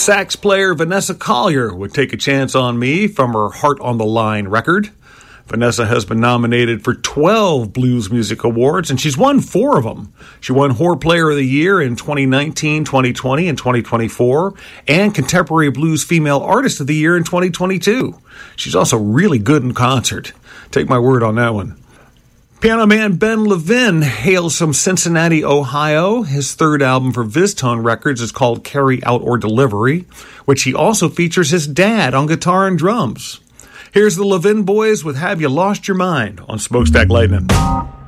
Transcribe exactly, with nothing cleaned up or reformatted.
Sax player Vanessa Collier would take a chance on me from her Heart on the Line record. Vanessa has been nominated for twelve Blues Music Awards, and she's won four of them. She won Whore Player of the Year in twenty nineteen, twenty twenty, and twenty twenty-four, and Contemporary Blues Female Artist of the Year in twenty twenty-two. She's also really good in concert. Take my word on that one. Piano man Ben Levin hails from Cincinnati, Ohio. His third album for Viztone Records is called Carry Out or Delivery, which he also features his dad on guitar and drums. Here's the Levin Boys with Have You Lost Your Mind on Smokestack Lightning.